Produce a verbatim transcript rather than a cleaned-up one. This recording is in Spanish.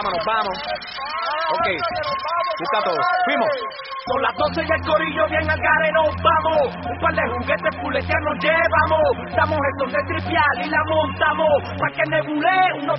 vámonos, vamos. Ok, busca todo. Fuimos. Son las doce y el corillo bien al gare nos vamos. Un par de juguetes fuletear nos llevamos. Damos esto de tripial y la montamos. Pa' que nebule unos